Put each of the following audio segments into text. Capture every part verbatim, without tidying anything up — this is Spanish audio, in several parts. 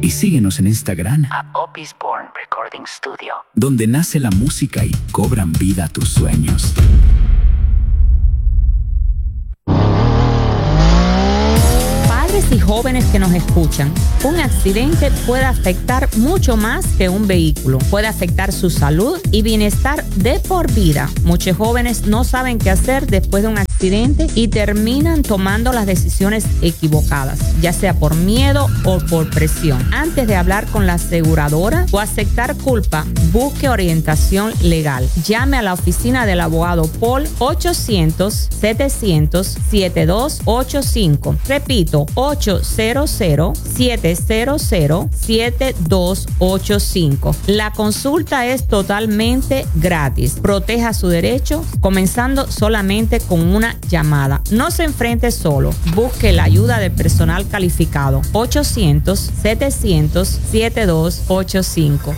Y síguenos en Instagram a Opis Born Recording Studio, donde nace la música y cobran vida tus sueños. Padres y jóvenes que nos escuchan, un accidente puede afectar mucho más que un vehículo. Puede afectar su salud y bienestar de por vida. Muchos jóvenes no saben qué hacer después de un accidente y terminan tomando las decisiones equivocadas, ya sea por miedo o por presión. Antes de hablar con la aseguradora o aceptar culpa, busque orientación legal. Llame a la oficina del abogado Paul ochocientos, setecientos, setenta y dos ochenta y cinco. Repito, ochocientos, setecientos, setenta y dos ochenta y cinco. La consulta es totalmente gratis. Proteja su derecho comenzando solamente con una llamada. No se enfrente solo. Busque la ayuda del personal calificado. ochocientos, setecientos, setenta y dos ochenta y cinco.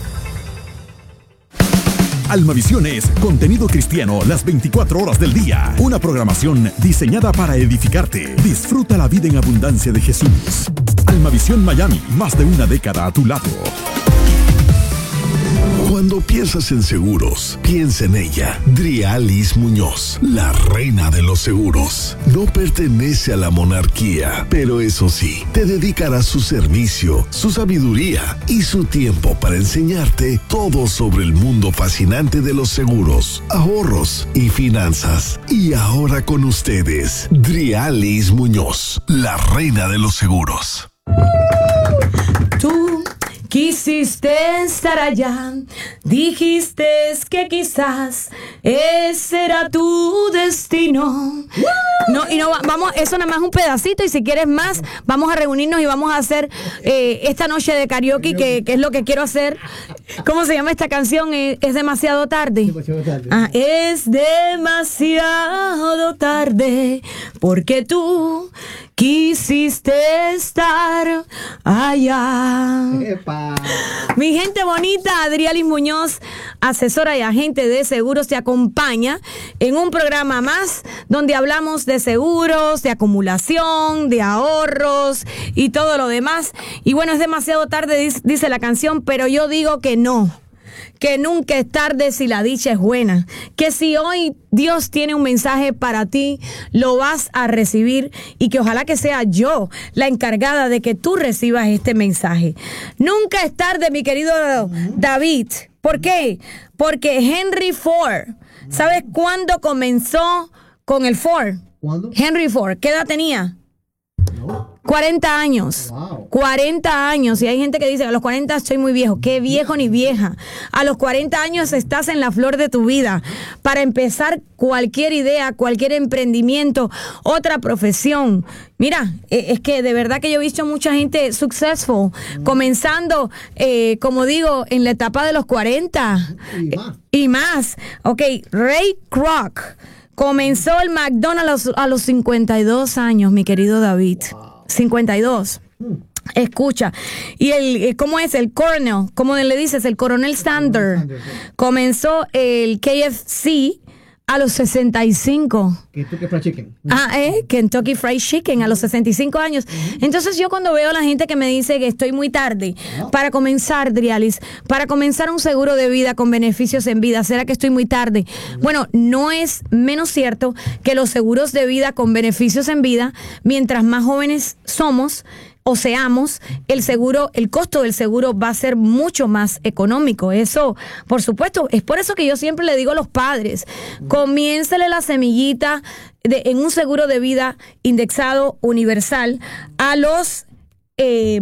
Almavisión es contenido cristiano las veinticuatro horas del día. Una programación diseñada para edificarte. Disfruta la vida en abundancia de Jesús. Almavisión Miami, más de una década a tu lado. Cuando piensas en seguros, piensa en ella. Drialis Muñoz, la reina de los seguros. No pertenece a la monarquía, pero eso sí, te dedicará su servicio, su sabiduría y su tiempo para enseñarte todo sobre el mundo fascinante de los seguros, ahorros y finanzas. Y ahora con ustedes, Drialis Muñoz, la reina de los seguros. Tú quisiste estar allá, dijiste que quizás ese era tu destino. No, y no vamos, eso nada más un pedacito, y si quieres más, vamos a reunirnos y vamos a hacer eh, esta noche de karaoke, que, que es lo que quiero hacer. ¿Cómo se llama esta canción? ¿Es, es demasiado tarde? Demasiado tarde. Ah, es demasiado tarde, porque tú quisiste estar allá. Epa. Mi gente bonita, Drialis Muñoz, asesora y agente de seguros, te acompaña en un programa más donde hablamos de seguros, de acumulación, de ahorros y todo lo demás. Y bueno, es demasiado tarde, dice la canción, pero yo digo que no. Que nunca es tarde si la dicha es buena. Que si hoy Dios tiene un mensaje para ti, lo vas a recibir, y que ojalá que sea yo la encargada de que tú recibas este mensaje. Nunca es tarde, mi querido David. ¿Por qué? Porque Henry Ford, ¿sabes cuándo comenzó con el Ford? ¿Cuándo? Henry Ford, ¿qué edad tenía? No. cuarenta años. Wow. cuarenta años. Y hay gente que dice, a los cuarenta estoy muy viejo. ¿Qué viejo ni vieja? A los cuarenta años estás en la flor de tu vida para empezar cualquier idea, cualquier emprendimiento, otra profesión. Mira, es que de verdad que yo he visto mucha gente successful, mm. comenzando, eh, como digo, en la etapa de los cuarenta. Y más. Y más. Ok, Ray Kroc comenzó el McDonald's a los, a los cincuenta y dos años, mi querido David. Wow. cincuenta y dos. Mm. Escucha. Y el, ¿cómo es? El Colonel, ¿cómo le dices? El Coronel Sanders. Comenzó el K F C a los sesenta y cinco. Kentucky Fried Chicken. Ah, ¿eh? Kentucky Fried Chicken a los sesenta y cinco años. Uh-huh. Entonces yo cuando veo a la gente que me dice que estoy muy tarde no. para comenzar, Drialis, para comenzar un seguro de vida con beneficios en vida, ¿será que estoy muy tarde? Uh-huh. Bueno, no es menos cierto que los seguros de vida con beneficios en vida, mientras más jóvenes somos o seamos, el seguro, el costo del seguro va a ser mucho más económico. Eso, por supuesto, es por eso que yo siempre le digo a los padres, comiéncele la semillita de, en un seguro de vida indexado universal a los eh,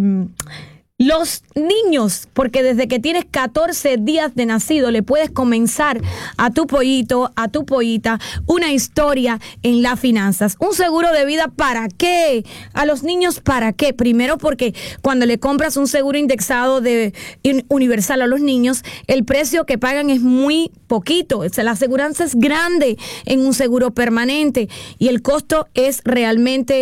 los niños, porque desde que tienes catorce días de nacido le puedes comenzar a tu pollito, a tu pollita, una historia en las finanzas. Un seguro de vida, ¿para qué? A los niños, ¿para qué? Primero porque cuando le compras un seguro indexado de universal a los niños, el precio que pagan es muy poquito. La aseguranza es grande en un seguro permanente y el costo es realmente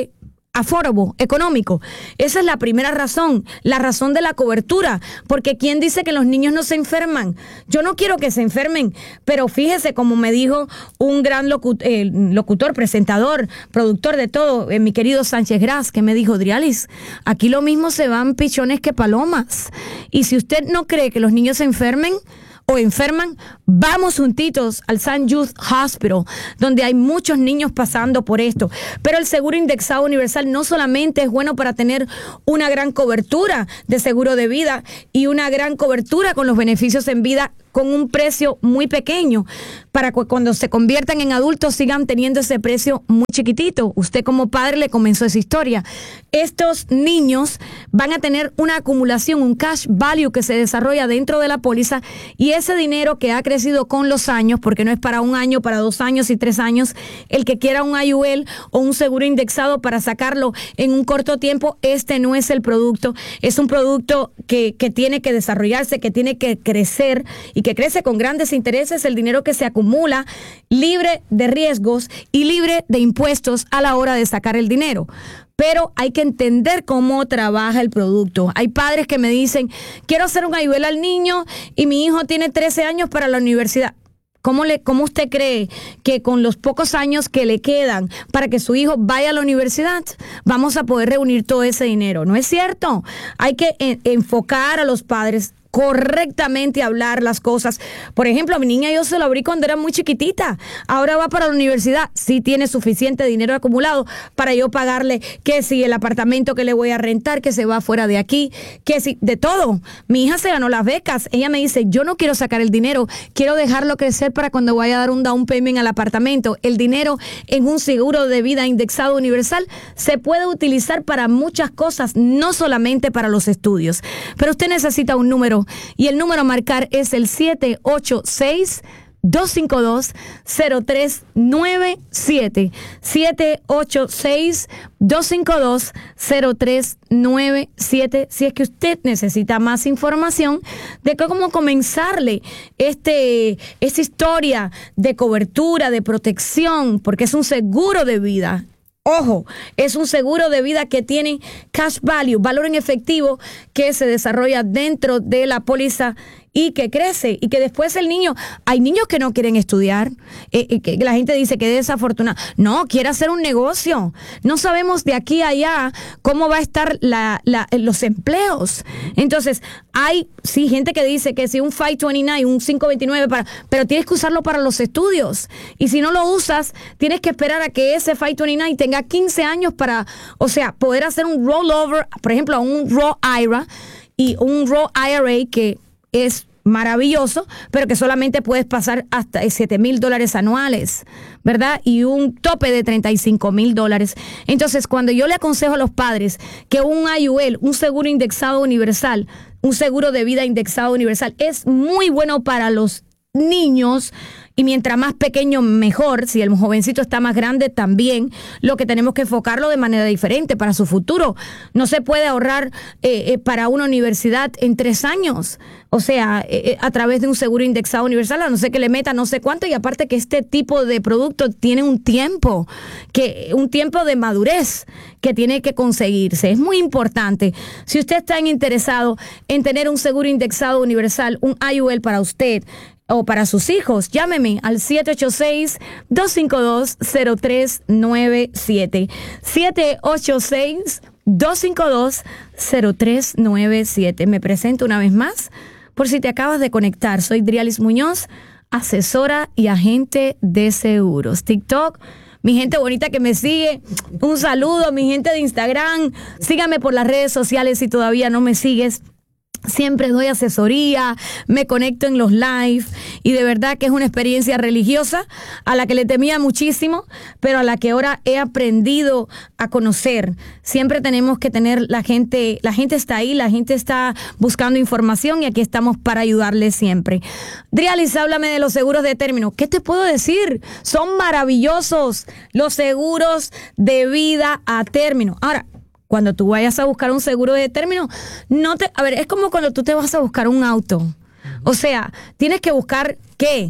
affordable, económico. Esa es la primera razón, la razón de la cobertura, porque ¿quién dice que los niños no se enferman? Yo no quiero que se enfermen, pero fíjese, como me dijo un gran locu- eh, locutor, presentador, productor de todo, eh, mi querido Sánchez Gras, que me dijo, Drialis, aquí lo mismo se van pichones que palomas, y si usted no cree que los niños se enfermen o enferman, vamos juntitos al Saint Jude Hospital, donde hay muchos niños pasando por esto. Pero el seguro indexado universal no solamente es bueno para tener una gran cobertura de seguro de vida y una gran cobertura con los beneficios en vida con un precio muy pequeño, para que cuando se conviertan en adultos sigan teniendo ese precio muy chiquitito. Usted como padre le comenzó esa historia. Estos niños van a tener una acumulación, un cash value que se desarrolla dentro de la póliza, y ese dinero que ha crecido con los años, porque no es para un año, para dos años y tres años, el que quiera un I U L o un seguro indexado para sacarlo en un corto tiempo, este no es el producto. Es un producto que, que tiene que desarrollarse, que tiene que crecer, y que crece con grandes intereses, el dinero que se acumula libre de riesgos y libre de impuestos a la hora de sacar el dinero. Pero hay que entender cómo trabaja el producto. Hay padres que me dicen, quiero hacer un I U L al niño y mi hijo tiene trece años para la universidad. ¿Cómo, le, ¿Cómo usted cree que con los pocos años que le quedan para que su hijo vaya a la universidad vamos a poder reunir todo ese dinero? No es cierto. Hay que en, enfocar a los padres correctamente, hablar las cosas. Por ejemplo, a mi niña yo se lo abrí cuando era muy chiquitita. Ahora va para la universidad. Sí tiene suficiente dinero acumulado para yo pagarle que si el apartamento que le voy a rentar, que se va fuera de aquí, que si, de todo. Mi hija se ganó las becas. Ella me dice, yo no quiero sacar el dinero, quiero dejarlo crecer para cuando vaya a dar un down payment al apartamento. El dinero en un seguro de vida indexado universal se puede utilizar para muchas cosas, no solamente para los estudios. Pero usted necesita un número, y el número a marcar es el siete ocho seis, dos cinco dos, cero tres nueve siete. siete ocho seis, dos cinco dos, cero tres nueve siete. Si es que usted necesita más información de cómo comenzarle este, esta historia de cobertura, de protección, porque es un seguro de vida. Ojo, es un seguro de vida que tiene cash value, valor en efectivo, que se desarrolla dentro de la póliza y que crece, y que después el niño, hay niños que no quieren estudiar, eh, eh, que la gente dice que es desafortunado, no, quiere hacer un negocio, no sabemos de aquí a allá cómo va a estar la, la, los empleos. Entonces hay sí gente que dice que si un cinco veintinueve, un cinco veintinueve, para, pero tienes que usarlo para los estudios, y si no lo usas tienes que esperar a que ese cinco veintinueve tenga quince años para, o sea, poder hacer un rollover, por ejemplo, a un Roth I R A y un Roth I R A que es maravilloso, pero que solamente puedes pasar hasta siete mil dólares anuales, ¿verdad? Y un tope de treinta y cinco mil dólares. Entonces, cuando yo le aconsejo a los padres que un I U L, un seguro indexado universal, un seguro de vida indexado universal, es muy bueno para los niños, y mientras más pequeño mejor. Si el jovencito está más grande también, lo que tenemos que enfocarlo de manera diferente para su futuro. No se puede ahorrar eh, eh, para una universidad en tres años, o sea, eh, a través de un seguro indexado universal, a no ser que le meta no sé cuánto, y aparte que este tipo de producto tiene un tiempo, que un tiempo de madurez que tiene que conseguirse. Es muy importante. Si usted está interesado en tener un seguro indexado universal, un I U L para usted o para sus hijos, llámeme al siete ocho seis, dos cinco dos, cero tres nueve siete. siete ocho seis, dos cinco dos, cero tres nueve siete. Me presento una vez más, por si te acabas de conectar. Soy Drialis Muñoz, asesora y agente de seguros. TikTok, mi gente bonita que me sigue, un saludo. Mi gente de Instagram, síganme por las redes sociales si todavía no me sigues. Siempre doy asesoría, me conecto en los live, y de verdad que es una experiencia religiosa a la que le temía muchísimo, pero a la que ahora he aprendido a conocer. Siempre tenemos que tener la gente, la gente está ahí, la gente está buscando información, y aquí estamos para ayudarles siempre. Drialis, háblame de los seguros de término. ¿Qué te puedo decir? Son maravillosos los seguros de vida a término. Ahora, cuando tú vayas a buscar un seguro de término, no te, a ver, es como cuando tú te vas a buscar un auto. O sea, tienes que buscar ¿qué?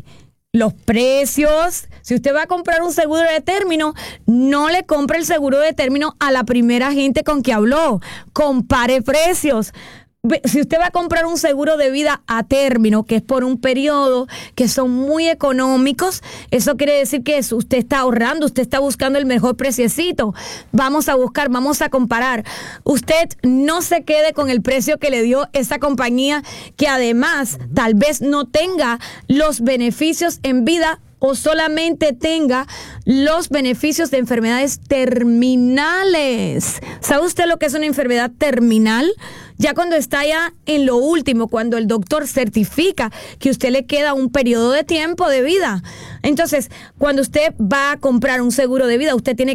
los precios. Si usted va a comprar un seguro de término, no le compre el seguro de término a la primera gente con que habló. Compare precios. Si usted va a comprar un seguro de vida a término, que es por un periodo, que son muy económicos, eso quiere decir que usted está ahorrando, usted está buscando el mejor preciecito. Vamos a buscar, vamos a comparar. Usted no se quede con el precio que le dio esa compañía, que además tal vez no tenga los beneficios en vida o solamente tenga los beneficios de enfermedades terminales. ¿Sabe usted lo que es una enfermedad terminal? Ya cuando está ya en lo último, cuando el doctor certifica que usted le queda un periodo de tiempo de vida. Entonces, cuando usted va a comprar un seguro de vida, usted tiene